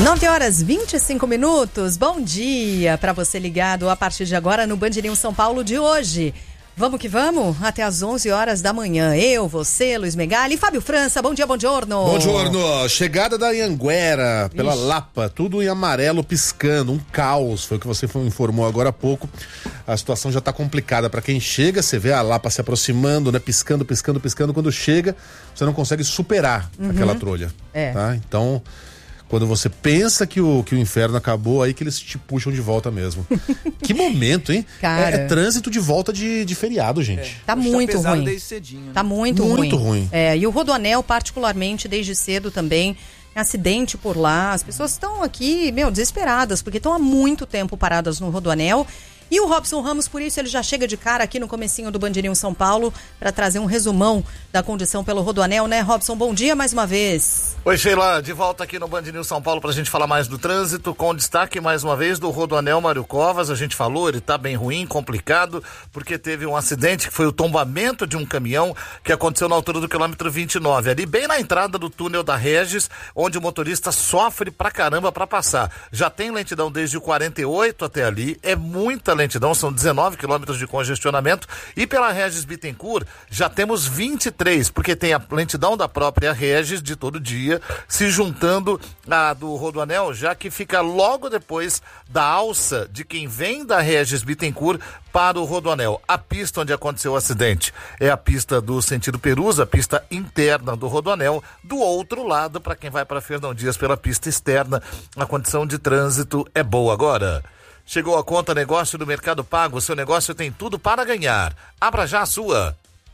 9h25. Bom dia para você ligado a partir de agora no Band News São Paulo de hoje. Vamos que vamos, até às 11h da manhã. Eu, você, Luiz Megali e Fábio França. Bom dia, bom giorno. Bom giorno. Chegada da Anhanguera pela Lapa, tudo em amarelo piscando, um caos. Foi o que você informou agora há pouco. A situação já tá complicada para quem chega. Você vê a Lapa se aproximando, né? Piscando. Quando chega, você não consegue superar aquela trolha. Tá? Então, quando você pensa que o inferno acabou, aí que eles te puxam de volta mesmo. Que momento, hein? Cara, é trânsito de volta de feriado, gente. Tá muito ruim. Desde cedinho, né? Tá muito ruim. E o Rodoanel, particularmente, desde cedo também, acidente por lá. As pessoas estão aqui, desesperadas, porque estão há muito tempo paradas no Rodoanel. E o Robson Ramos, por isso, ele já chega de cara aqui no comecinho do Band News São Paulo para trazer um resumão da condição pelo Rodoanel, né, Robson? Bom dia mais uma vez. Oi, Sheila, de volta aqui no Band News São Paulo pra gente falar mais do trânsito, com destaque mais uma vez do Rodoanel Mário Covas. A gente falou, ele tá bem ruim, complicado, porque teve um acidente que foi o tombamento de um caminhão que aconteceu na altura do quilômetro 29, ali bem na entrada do túnel da Regis, onde o motorista sofre pra caramba pra passar. Já tem lentidão desde o 48 até ali, é muita lentidão, são 19 quilômetros de congestionamento, e pela Regis Bittencourt já temos 23, porque tem a lentidão da própria Regis de todo dia, se juntando à do Rodoanel, já que fica logo depois da alça de quem vem da Regis Bittencourt para o Rodoanel. A pista onde aconteceu o acidente é a pista do sentido Perus, a pista interna do Rodoanel. Do outro lado, para quem vai para Fernão Dias pela pista externa, a condição de trânsito é boa agora. Chegou a conta negócio do Mercado Pago, seu negócio tem tudo para ganhar. Abra já a sua.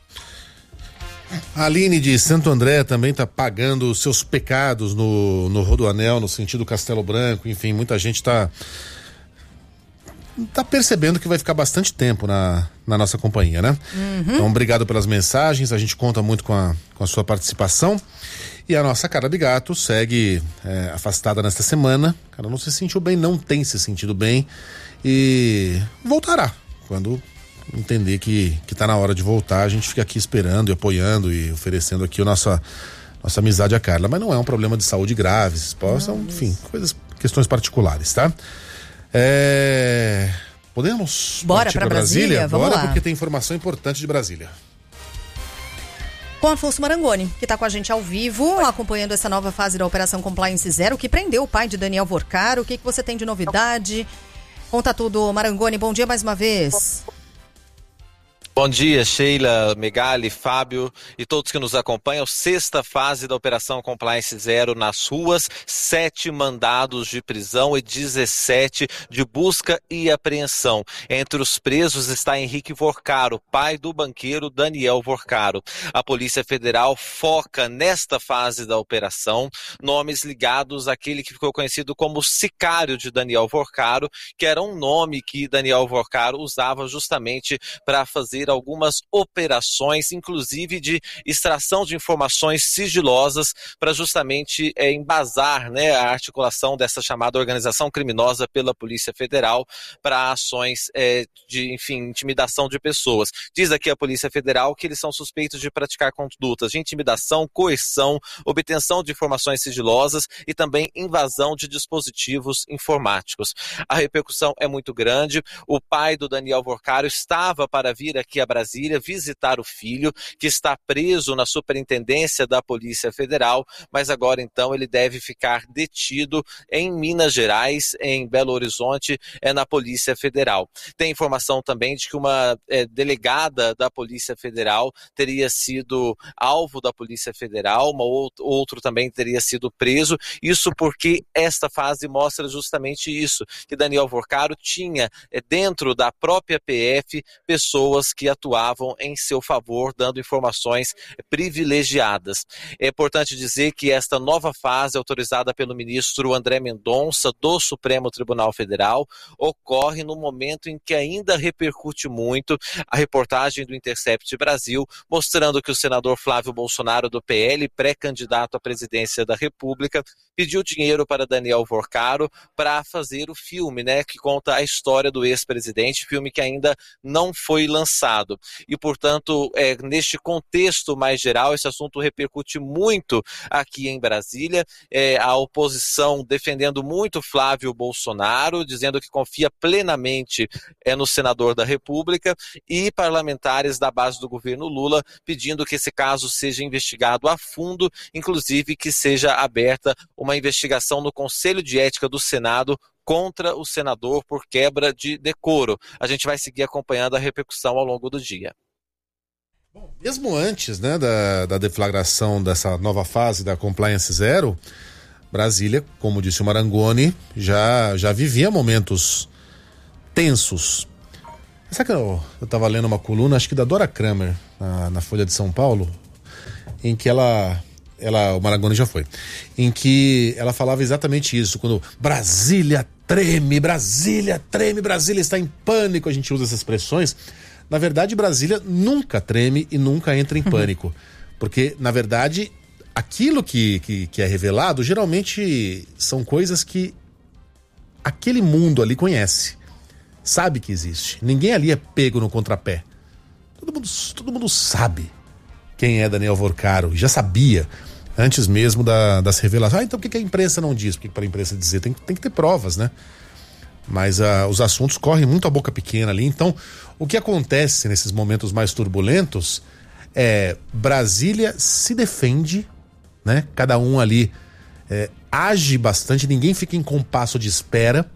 A Aline de Santo André também está pagando os seus pecados no Rodoanel, no sentido Castelo Branco. Enfim, muita gente tá percebendo que vai ficar bastante tempo na nossa companhia, né? Então, obrigado pelas mensagens, a gente conta muito com a sua participação. E a nossa cara de gato segue afastada nesta semana. Cara, não se sentiu bem, não tem se sentido bem. E voltará quando entender que tá na hora de voltar. A gente fica aqui esperando e apoiando e oferecendo aqui a nossa amizade à Carla. Mas não é um problema de saúde grave, são, enfim, questões particulares, tá? Podemos bora para Brasília? Vamos Bora, lá. porque tem informação importante de Brasília. Com Afonso Marangoni, que está com a gente ao vivo, acompanhando essa nova fase da Operação Compliance Zero, que prendeu o pai de Daniel Vorcaro. O que você tem de novidade? Conta tudo, Marangoni. Bom dia mais uma vez. Bom dia, Sheila, Megali, Fábio e todos que nos acompanham. Sexta fase da Operação Compliance Zero nas ruas, 7 mandados de prisão e 17 de busca e apreensão. Entre os presos está Henrique Vorcaro, pai do banqueiro Daniel Vorcaro. A Polícia Federal foca nesta fase da operação nomes ligados àquele que ficou conhecido como sicário de Daniel Vorcaro, que era um nome que Daniel Vorcaro usava justamente para fazer algumas operações, inclusive de extração de informações sigilosas para justamente embasar, né, a articulação dessa chamada organização criminosa pela Polícia Federal para ações de, intimidação de pessoas. Diz aqui a Polícia Federal que eles são suspeitos de praticar condutas de intimidação, coerção, obtenção de informações sigilosas e também invasão de dispositivos informáticos. A repercussão é muito grande. O pai do Daniel Vorcaro estava para vir aqui a Brasília visitar o filho, que está preso na superintendência da Polícia Federal, mas agora então ele deve ficar detido em Minas Gerais, em Belo Horizonte, na Polícia Federal. Tem informação também de que uma delegada da Polícia Federal teria sido alvo da Polícia Federal, outro também teria sido preso. Isso porque esta fase mostra justamente isso, que Daniel Vorcaro tinha dentro da própria PF pessoas que atuavam em seu favor, dando informações privilegiadas. É importante dizer que esta nova fase, autorizada pelo ministro André Mendonça, do Supremo Tribunal Federal, ocorre no momento em que ainda repercute muito a reportagem do Intercept Brasil, mostrando que o senador Flávio Bolsonaro, do PL, pré-candidato à presidência da República, pediu dinheiro para Daniel Vorcaro para fazer o filme, né, que conta a história do ex-presidente, filme que ainda não foi lançado. Senado. E, portanto, neste contexto mais geral, esse assunto repercute muito aqui em Brasília. A oposição defendendo muito Flávio Bolsonaro, dizendo que confia plenamente no senador da República, e parlamentares da base do governo Lula pedindo que esse caso seja investigado a fundo, inclusive que seja aberta uma investigação no Conselho de Ética do Senado contra o senador por quebra de decoro. A gente vai seguir acompanhando a repercussão ao longo do dia. Bom, mesmo antes, né, da deflagração dessa nova fase da Compliance Zero, Brasília, como disse o Marangoni, já vivia momentos tensos. Sabe que eu estava lendo uma coluna, acho que da Dora Kramer, na Folha de São Paulo, em que o Marangoni já foi, em que ela falava exatamente isso, quando Brasília treme, Brasília está em pânico, a gente usa essas expressões. Na verdade, Brasília nunca treme e nunca entra em pânico, porque, na verdade, aquilo que é revelado, geralmente são coisas que aquele mundo ali conhece, sabe que existe. Ninguém ali é pego no contrapé. Todo mundo sabe quem é Daniel Vorcaro, já sabia antes mesmo das revelações. Então por que a imprensa não diz? Porque para a imprensa dizer tem que ter provas, né? Mas os assuntos correm muito a boca pequena ali. Então o que acontece nesses momentos mais turbulentos é Brasília se defende, né? Cada um ali age bastante, ninguém fica em compasso de espera.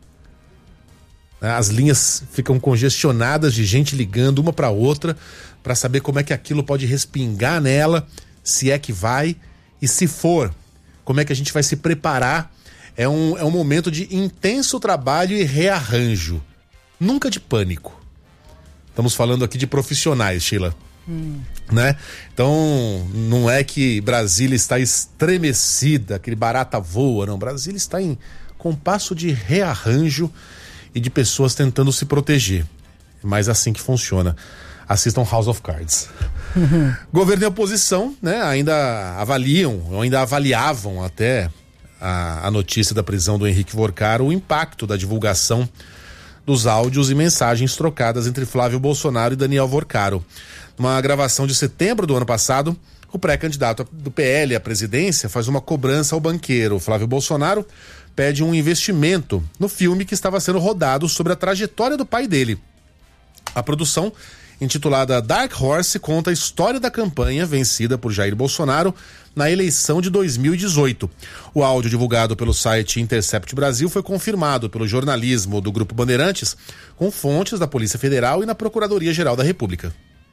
As linhas ficam congestionadas de gente ligando uma para outra para saber como é que aquilo pode respingar nela, se é que vai, e se for, como é que a gente vai se preparar. É um momento de intenso trabalho e rearranjo, nunca de pânico. Estamos falando aqui de profissionais, Sheila. Né? Então não é que Brasília está estremecida, aquele barata voa, não. Brasília está em compasso de rearranjo e de pessoas tentando se proteger. É mais assim que funciona. Assistam House of Cards. Governo e oposição, né, ainda avaliavam até a notícia da prisão do Henrique Vorcaro, o impacto da divulgação dos áudios e mensagens trocadas entre Flávio Bolsonaro e Daniel Vorcaro. Numa gravação de setembro do ano passado, o pré-candidato do PL à presidência faz uma cobrança ao banqueiro Flávio Bolsonaro, pede um investimento no filme que estava sendo rodado sobre a trajetória do pai dele. A produção, intitulada Dark Horse, conta a história da campanha vencida por Jair Bolsonaro na eleição de 2018. O áudio divulgado pelo site Intercept Brasil foi confirmado pelo jornalismo do Grupo Bandeirantes, com fontes da Polícia Federal e na Procuradoria-Geral da República.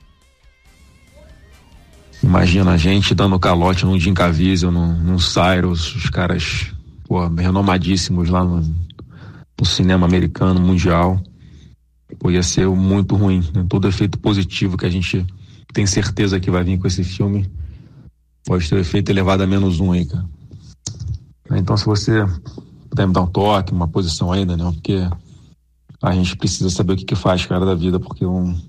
Imagina a gente dando calote num Jim Caviezel, num Cyrus, os caras renomadíssimos lá no cinema americano, mundial. Ia ser muito ruim, né? Todo efeito positivo que a gente tem certeza que vai vir com esse filme pode ter efeito elevado a -1 aí, cara. Então, se você puder me dar um toque, uma posição ainda, né? Porque a gente precisa saber o que faz, cara, da vida, porque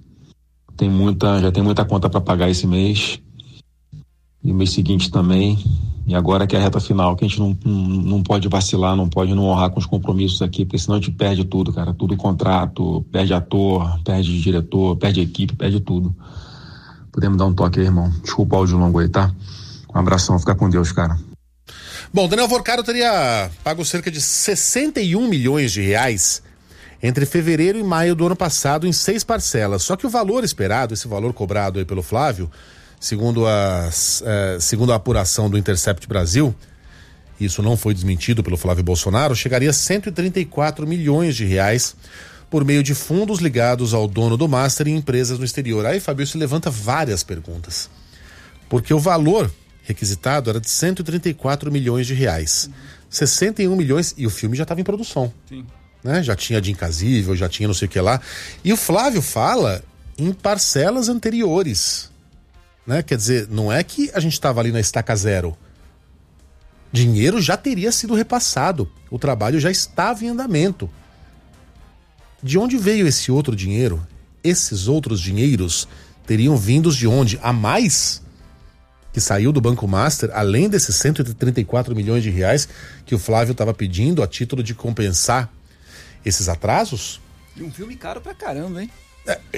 já tem muita conta para pagar esse mês e o mês seguinte também. E agora que é a reta final, que a gente não pode vacilar, não pode não honrar com os compromissos aqui, porque senão a gente perde tudo, cara. Tudo contrato, perde ator, perde diretor, perde equipe, perde tudo. Podemos dar um toque aí, irmão. Desculpa o áudio longo aí, tá? Um abração, fica com Deus, cara. Bom, Daniel Vorcaro teria pago cerca de 61 milhões de reais entre fevereiro e maio do ano passado em 6 parcelas. Só que o valor esperado, esse valor cobrado aí pelo Flávio, segundo a apuração do Intercept Brasil, isso não foi desmentido pelo Flávio Bolsonaro, chegaria a 134 milhões de reais por meio de fundos ligados ao dono do Master e empresas no exterior. Aí, Fabio, se levanta várias perguntas. Porque o valor requisitado era de 134 milhões de reais. 61 milhões, e o filme já estava em produção. Sim. Né? Já tinha de Incasível, já tinha não sei o que lá. E o Flávio fala em parcelas anteriores. Né? Quer dizer, não é que a gente estava ali na estaca zero. Dinheiro já teria sido repassado. O trabalho já estava em andamento. De onde veio esse outro dinheiro? Esses outros dinheiros teriam vindos de onde? A mais que saiu do Banco Master, além desses 134 milhões de reais que o Flávio estava pedindo a título de compensar esses atrasos? E um filme caro pra caramba, hein?